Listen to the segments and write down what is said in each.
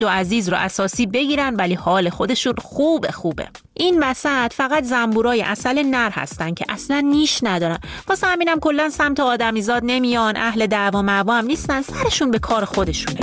دو عزیز رو اساسی بگیرن ولی حال خودشون خوبه. این وسط فقط زنبورای عسل نر هستن که اصلا نیش ندارن. واسه همینم کلا سمت آدمیزاد نمیان، اهل دعوا معوا هم نیستن، سرشون به کار خودشونه.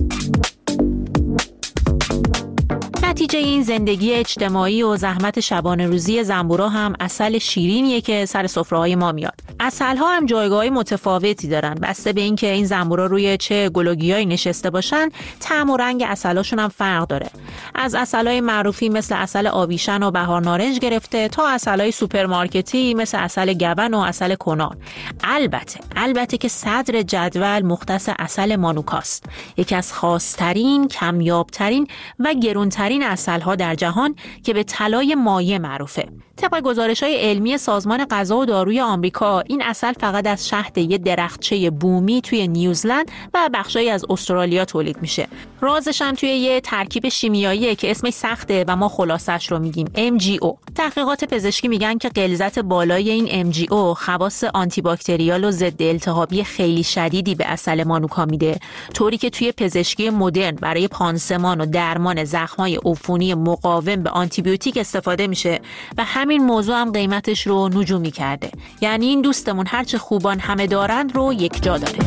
نتیجه این زندگی اجتماعی و زحمت شبانه روزی زنبورا هم عسل شیرینیه که سر سفره‌های ما میاد. عسل‌ها هم جایگاه‌های متفاوتی دارن. بسته به اینکه این زنبورا روی چه گلوگیایی نشسته باشن، طعم و رنگ عسلاشون هم فرق داره. از عسل‌های معروفی مثل عسل آویشن و بهار نارنج گرفته تا عسل‌های سوپرمارکتی مثل عسل گون و عسل کنار. البته که صدر جدول مختص عسل مانوکاست. یکی از خاص‌ترین، کمیاب‌ترین و گران‌ترین عسل‌ها در جهان که به طلای مایع معروفه. طبق گزارش‌های علمی سازمان غذا و داروی آمریکا، این عسل فقط از شهد یه درختچه بومی توی نیوزلند و بخشایی از استرالیا تولید میشه. رازش هم توی یه ترکیب شیمیاییه که اسمش سخته و ما خلاصش رو میگیم MGO. تحقیقات پزشکی میگن که غلظت بالای این MGO خواص آنتی باکتریال و ضد التهابی خیلی شدیدی به عسل مانوکا میده، طوری که توی پزشکی مدرن برای پانسمان و درمان زخم‌های عفونی مقاوم به آنتی بیوتیک استفاده میشه و همین موضوع هم قیمتش رو نجومی کرده. یعنی این دوستمون هرچه خوبان همه دارند رو یک جا داره.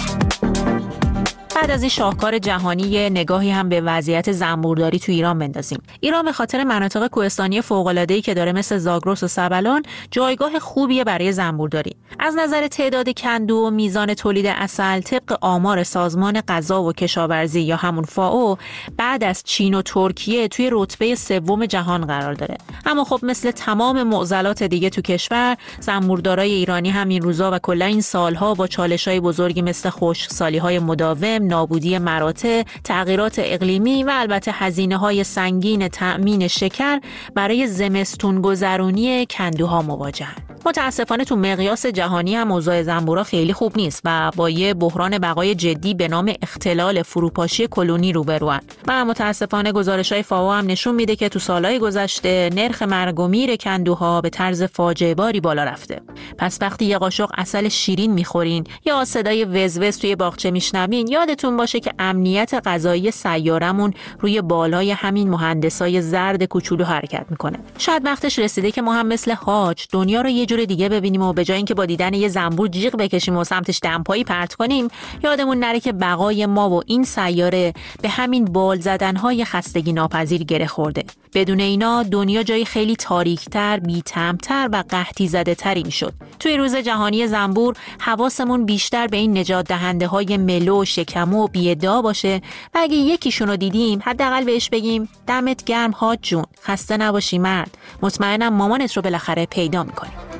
بعد از این شاهکار جهانی نگاهی هم به وضعیت زنبورداری تو ایران بندازیم. ایران به خاطر مناطق کوهستانی فوق‌العاده‌ای که داره مثل زاگرس و سبلان جایگاه خوبیه برای زنبورداری. از نظر تعداد کندو و میزان تولید عسل طبق آمار سازمان غذا و کشاورزی یا همون فائو بعد از چین و ترکیه توی رتبه سوم جهان قرار داره. اما خب مثل تمام معضلات دیگه تو کشور، زنبوردارای ایرانی هم این روزا و کلا این سالها با چالش‌های بزرگی مثل خشکسالی‌های مداوم، نابودی مراتع، تغییرات اقلیمی و البته هزینه‌های سنگین تأمین شکر برای زمستون گذرونی کندوها مواجهن. متاسفانه تو مقیاس جهانی هم اوضاع زنبورا خیلی خوب نیست و با یه بحران بقای جدی به نام اختلال فروپاشی کلونی روبروان. و متاسفانه گزارش‌های فائو هم نشون میده که تو سالهای گذشته نرخ مرگ و میر کندوها به طرز فاجعه باری بالا رفته. پس وقتی یه قاشق عسل شیرین میخورین یا صدای وزوز توی باغچه میشنوین، یادتون باشه که امنیت غذایی سیارمون روی بالای همین مهندسای زرد کوچولو حرکت میکنه. شاید وقتش رسیده که ما هم مثل حاج دنیا رو یه جور دیگه ببینیم و به جای اینکه با دیدن یه زنبور جیغ بکشیم و سمتش دمپایی پرت کنیم، یادمون نره که بقای ما و این سیاره به همین بال زدن‌های خستگی ناپذیر گره خورده. بدون اینا دنیا جای خیلی تاریک‌تر، بی‌طعم‌تر و قحطی زده‌تری میشد. توی روز جهانی زنبور حواسمون بیشتر به این نجات دهنده‌های ملو، شکمو و بی‌ادعا باشه و اگه یکیشون رو دیدیم حداقل بهش بگیم دمت گرم حاج جون، خسته نباشی مرد، مطمئنم مامانت رو بالاخره پیدا می‌کنی.